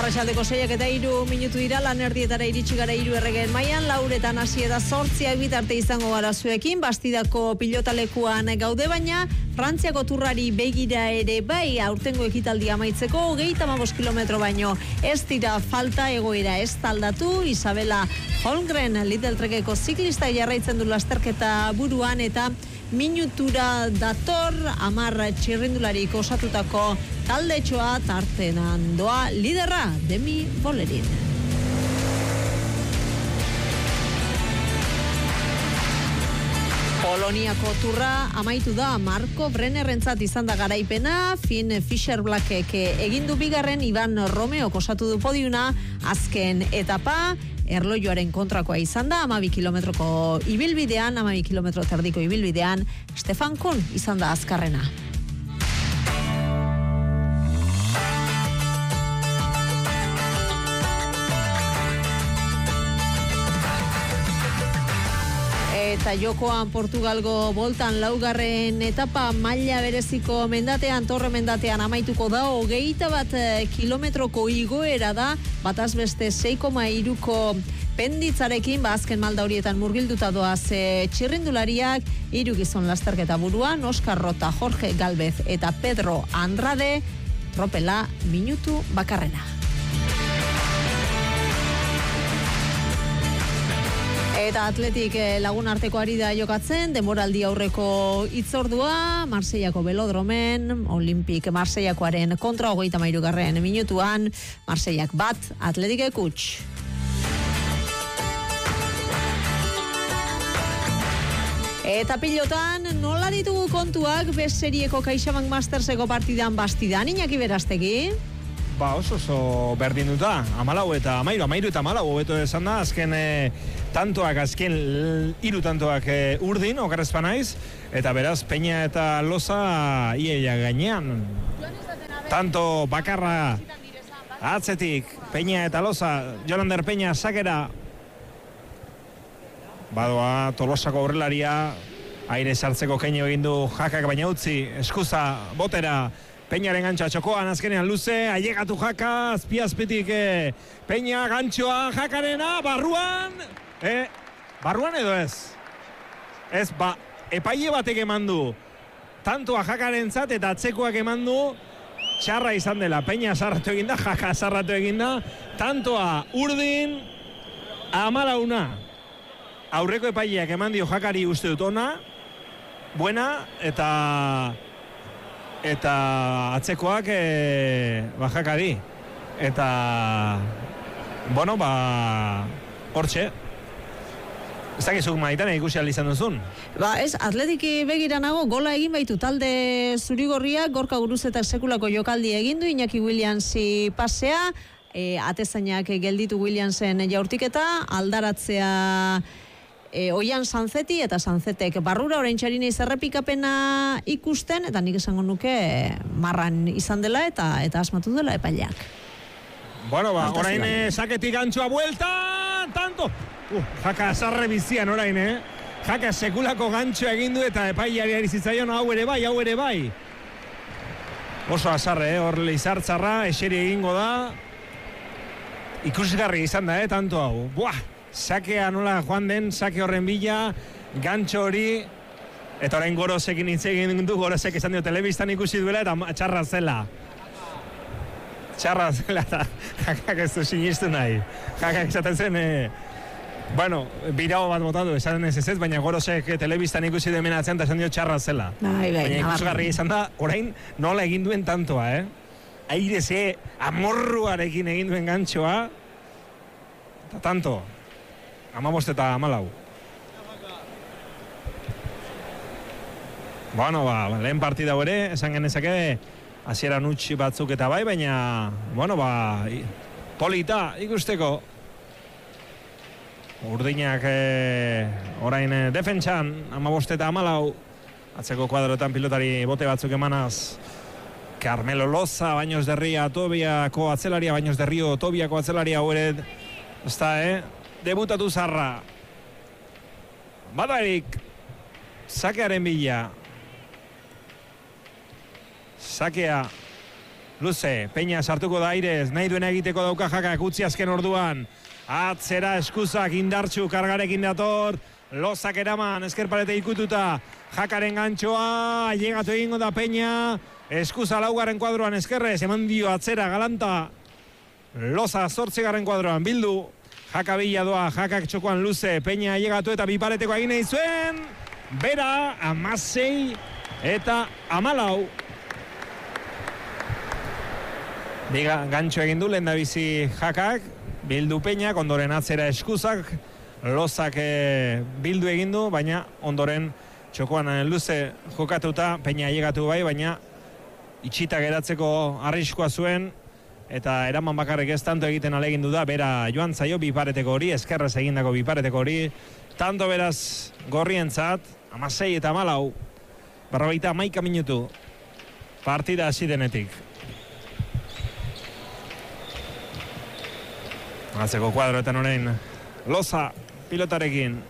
Arratsaldeko 6:03 dira, lan erdietara iritsi gara 3 erregeen mailan, 4etan hasi eta 8 bitarte izango gara zuekin, Bastidako pilotalekuan gaude, baina Frantziako turrari begira ere bai, aurtengo ekitaldia amaitzeko 35 kilometro baino ez dira falta, egoera ez aldatu. Isabela Holmgren Lidl Trekeko ziklista jarraitzen du lasterketa buruan eta minutura dator 10 txirrindularik osatutako taldetxoa, tartenan doa liderra Demi Volerin. Poloniako turra amaitu da, Marco Brennerrentzat izan da garaipena, Finn Fischer-Blackek egindu bigarren, Ivan Romeok osatu du podiuna, azken etapa erlojuaren kontrakoa izan da, 12 kilometroko ibilbidean, 12 kilometro terdiko ibilbidean, Stefan Kuhn izan da azkarrena. Eta jokoan Portugalgo boltan laugarren etapa maila bereziko mendatean, torre mendatean amaituko da, 21 kilometroko igoera da, bataz beste 6,3ko penditzarekin, azken malda horietan murgilduta doaz txirrindulariak, 3 gizon lasterketa buruan, Oscar Rota, Jorge Galvez eta Pedro Andrade, tropela minutu bakarrena. Eta Atletik lagun arteko ari da jokatzen, denboraldi aurreko hitzordua, Marsellako Velodromen, Olimpik Marsellakoaren kontra 33. minutuan, Marsellak 1, Atletik 0. Eta pilotan, nola ditugu kontuak beserieko CaixaBank Masterseko partidan Bastidan, Iñaki Berastegi? Oso berdin duta, 14 eta 13 eta 14, hobeto esan da, azken tantoak, azken 3 tantoak urdin, okarrezpa naiz, eta beraz, Peña eta Loza iaia gainean. Tanto bakarra atzetik, Peña eta Loza, Jolander Peña sakera, badoa, Tolosako aurrelaria, aire sartzeko keino egin du Jakak baina utzi, eskuza, botera, Peñaren gantxoa txokoan, azkenean luze, ailegatu Jaka, azpiazpitik Peña, gantxoa, Jakarena, barruan, barruan edo ez? Ez, epaile batek eman du, tantoa Jakarentzat eta atzekoak eman du, txarra izan dela, Peña sarratu eginda, Jaka sarratu eginda, tantoa urdin, 14. Aurreko epaileak eman dio Jakari uste dut ona, buena, eta atzekoak Jakari. Eta, hortxe. Ez dakizuk maitan ikusi izan duzun? Ez, Atletiki begira nago, gola egin baitu talde zurigorriak, Gorka Guruzetak sekulako jokaldi egindu, Iñaki Williamsi pasea, atezainak gelditu Williamsen jaurtiketa, aldaratzea Oian Sanzeti eta Sanzetek barrura orain txarinei zerrepikapena ikusten, eta nik esango nuke marran izan dela eta asmatu dela epaileak. Orain saketik gantxoa buelta, tanto! Jaka sarre bizian orain, Jaka sekulako gantxoa egindu eta epaileari ari zitzaion hau ere bai. Oso azarre, hor lizartzarra, eseri egingo da. Ikusgarri izan da, tanto hau. Sakea nola joan den, sake horren bila, gantxo hori, eta orain Gorosekin hitz egin du, Gorosek esan dio telebistan ikusi duela, eta txarra zela, eta Jakak ez du sinistu nahi. Jakak esaten zen, birao bat botatu, esaten ez, baina Gorosek telebistan ikusi demenatzen, eta esan dio txarra zela. Baina ikusgarri izan da, orain nola egin duen tantoa, aire ze amorruarekin egin duen gantxoa, eta tanto. 15 eta 14. Lehen partida ere, esan genezake, hasieran utzi batzuk eta bai, baina, polita ikusteko. Urdinak orain defentsan, 15 eta 14, atzeko kuadroetan pilotari bote batzuk emanaz, Carmelo Loza, Baños de Río, Tobiako atzelaria, Baños de Río, Tobiako atzelaria, hori, ez da, debutatu zarra. Badarik, sakearen bila. Sakea luze, Peña sartuko da Aires, nahi duena egiteko dauka Jakak, utzi azken orduan, atzera eskuzak indartxu kargarekin dator, Lozak eraman, eskerparete ikututa, Jakaren gantxoa, llegatu egingo da Peña, eskuza laugarren kuadroan eskerrez, eman dio atzera galanta, Loza 8. kuadroan, bildu, Jaka bila doa, Jakak txokoan luze, Peña llegatu eta bipareteko egin nahi zuen, bera, 16 eta 14. Biga gantxo egin du, lehen da bizi Jakak, bildu Peña, ondoren atzera eskuzak, Lozak bildu egin du, baina ondoren txokoan luze jokatuta, Peña llegatu bai, baina itxita geratzeko arriskua zuen, eta eraman bakarrik ez tanto egiten alegindu da, bera joan zaio bipareteko hori, eskerrez egindako bipareteko hori, tanto beraz gorrientzat, 16 eta 14, 51 minutu, partida hasi denetik. Atzeko kuadroetan orain Loza pilotarekin.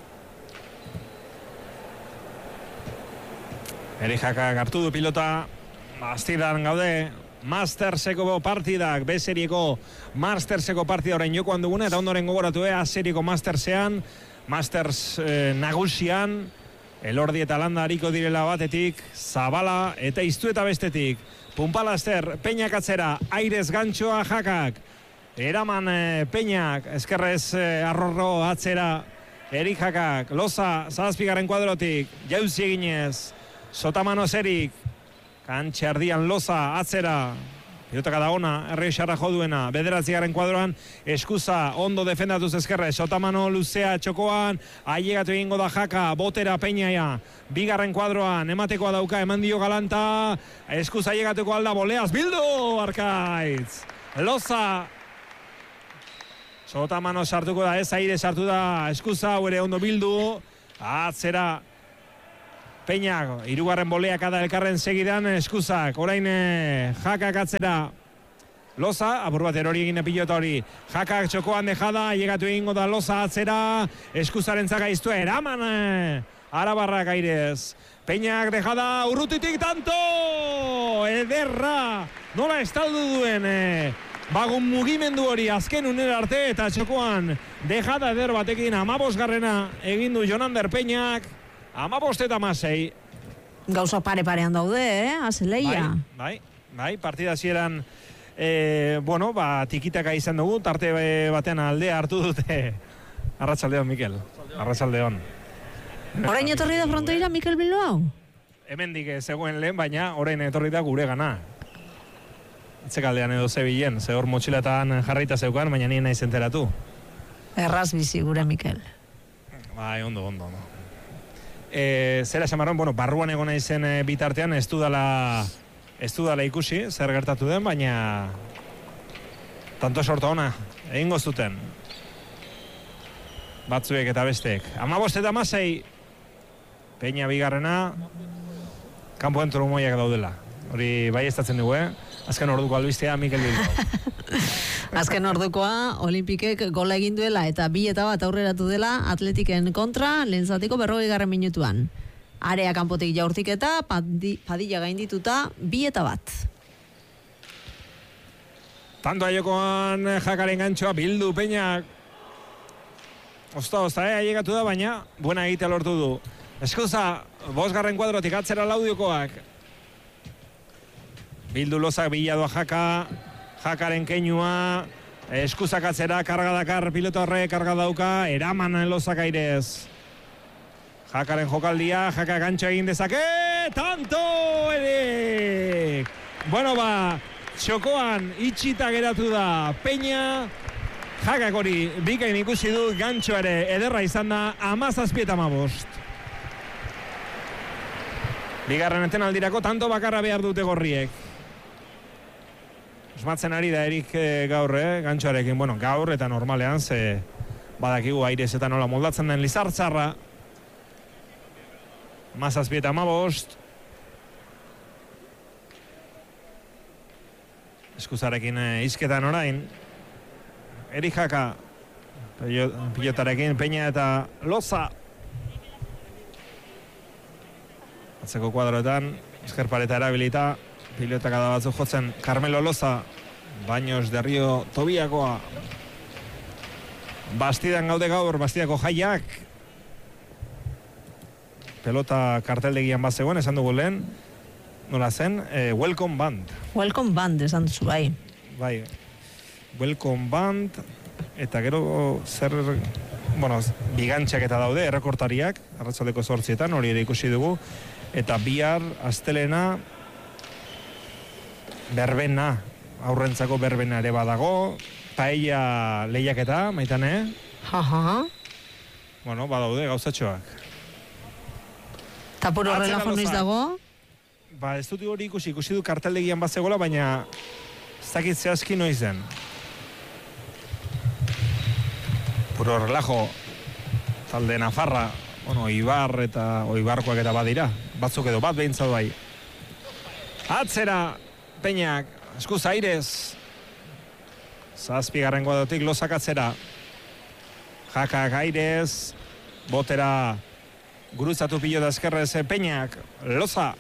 Jaka hartu du pilota, Bastidan gaude, Masterseko partidak, B-serieko Masterseko partida orain jokoan duguna, eta ondoren gogoratu A-serieko Mastersean, Masters nagusian, Elordi eta Landa hariko direla batetik, Zabala eta Iztu eta bestetik, Pumpalaster, Peñak atzera, Aires gantxoa Jakak, eraman Peñak, eskerrez arrorro atzera, Erik Jakak, Loza, 7. kuadrotik, jauzi eginez, Sotamano Zerik, kantxe erdian Loza, atzera, pilotaka da ona, Erreixarra joduena, 9. kuadroan, eskuza, ondo defendatuz eskerrez, Sotamano luzea txokoan, ailegatu egingo da Jaka, botera Peñaia, 2. kuadroan, ematekoa dauka, eman dio galanta, eskuza ailegatuko alda, boleaz, bildu, Arkaitz, Loza, Sotamano sartuko da, ez Aire sartu da, eskuza, ere ondo bildu, atzera, Peña, 3. boleak ada elkarren segidan, eskuzak, orain Jakak atzera, Loza, apur bat erori egin pilota hori, Jakak txokoan dejada, llegatu egingo da Loza atzera, eskuzaren zaga iztua, eraman, Arabarrak Airez, Peñak dejada, urrutitik tanto, ederra, nola estaldu duen, bagun mugimendu hori azken unera arte eta txokoan dejada eder batekin 15. egin du Jonander Peñak, 15 eta 16. Gauza pare-parean daude, azeleia. Bai, partida zieran, tikitaka izan dugu, tarte batean aldea hartu dute. Arratsaldeon, Mikel. Arratsaldeon. Orain etorri da frontoira, Mikel Bilbao? Hemendik zegoen lehen, baina orain etorri da gure gana. Etzekaldean edo zebilen, ze hor motxilatan jarraita zeukan, baina nien naiz enteratu. Erraz bizi gure, Mikel. Bai, ondo. Zera xamarron, barruan egon naizen bitartean ez dudala ikusi, zer gertatu den, baina tanto sorta ona, egingo zuten. Batzuek eta besteek. 15 eta 16, Peña 2. Kanpoen trumoiak daudela. Hori bai estatzen dugu, Azken orduko albistea, Mikel Bilbao. Azken ordukoa, Olimpikek gola egin duela eta 2 eta 1 aurreratu dela Atletiken kontra, lehen zatiko 40. minutuan. Area kanpotik jaurtik eta Padilla gaindituta 2 eta 1. Tanto jokoan Jakaren gantxoa, bildu Peñak. Osta, llegatu da, baina buena egitea lortu du. Eskuza, 5. kuadrotik atzera Laudiokoak. Bildu Lozak bila doa Jaka, Jakaren keinua, eskuzak atzera, karga dakar, piloto horre, karga dauka, eraman Lozak Airez. Jakaren jokaldia, Jaka gantxo egin dezake, tanto ere! Txokoan itxita geratu da Peña, Jakak hori bikain ikusi du, gantxo ere ederra izan da, 17 eta 15. Bigarren etenaldirako tanto bakarra behar dute gorriek. Osmatzen ari da Erik gaur, gantxoarekin, gaur eta normalean, ze badakigu Airez eta nola moldatzen den Lizartzarra. 17 eta 15. Eskuzarekin izketan orain. Erik Jaka, pilotarekin, Peña eta Loza. Atzeko kuadroetan, eskerpareta erabilita, Pilota kada batzuk jotzen Carmelo Loza, Baños de Río Tobiakoa. Bastidan gaude gaur, Bastidako jaiak. Pelota karteldegian bat zegoen, esan dugu lehen. Nola zen? Welcome Band. Welcome Band, esan duzu bai. Bai, Welcome Band, eta gero zer, bueno, bigantxak eta daude, errekortariak, arratsaldeko 8:00, hori ere ikusi dugu, eta bihar, astelena, berbena, aurrentzako berbena ere badago, paella lehiaketa, Maitane? Jaja. Bueno, badaude gauzatxoak. Eta puro relajo noiz dago? Ba, ez dut hori ikusi du karteldegian bat zegoela, baina ez dakit zehazki noiz den. Puro relajo, talde Nafarra, bueno, Ibar eta Oibarkoak eta badira, batzuk edo bat behintzat bai. Atzera, Peñak, eskuz airez, zazpigarren kuadrotik Lozak atzera, Jakak airez, botera guruzatu pilota eskerrez Peñak, Loza,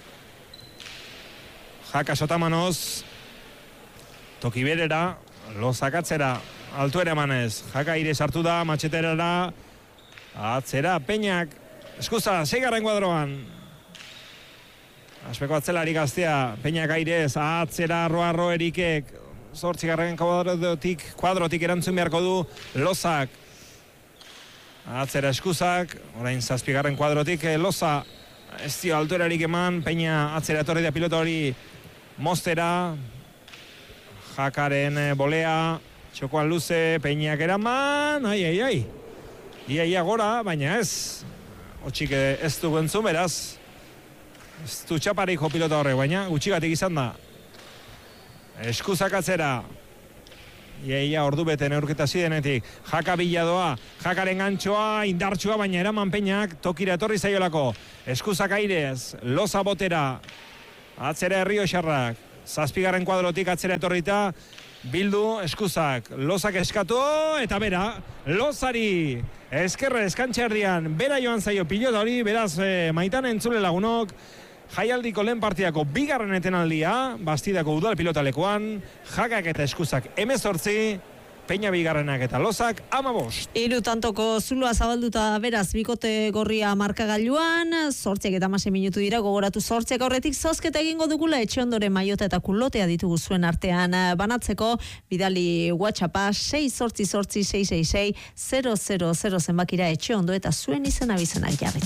Jaka sotamanoz, toki berera, Lozak atzera, altu ere emanez, Jaka airez hartu da, matxeterara, atzera, Peñak, eskuza, 6. kuadroan. Aspeko atzelari gaztea, Peñak airez, atzera, arro erikek, 8. kuadrotik erantzun beharko du, Lozak. Atzera eskuzak, orain 7. kuadrotik, Loza, ez dio alturarik eman, Peña atzera etorri da pilota hori mostera, Jakaren bolea, txokoan luze, Peñak eraman, Ia gora, baina ez. Otxik ez du entzun beraz. Ez du txaparik jo pilota horrek, baina gutxigatik izan da. Eskuzak atzera. Ia ordu bete neurketa zidenetik. Jaka biladoa, Jakaren gantxoa, indartxua, baina eraman Peñak tokira etorri zaiolako. Eskuzak airez, Loza botera. Atzera Herrio Xarrak. 7. kuadrotik atzera etorrita. Bildu, eskuzak, Lozak eskatu, eta bera, Lozari, eskerre eskantxerdian, bera joan zaio pilota hori, beraz, Maitan entzule lagunok, jaialdiko lehen partiako 2. etenaldia, Bastidako udal pilotalekuan, Jakak eta eskuzak 18, Peña 2. eta Lozak 15. 3 tantoko zuloa zabalduta beraz bikote gorria markagailuan, 8:16 minutu dira, gogoratu 8 aurretik zozketa egingo dugula etxe ondoren maiota eta kulotea ditugu zuen artean banatzeko, bidali WhatsAppa 688 666 000 zenbakira etxe ondo eta zuen izena bizenak jarri.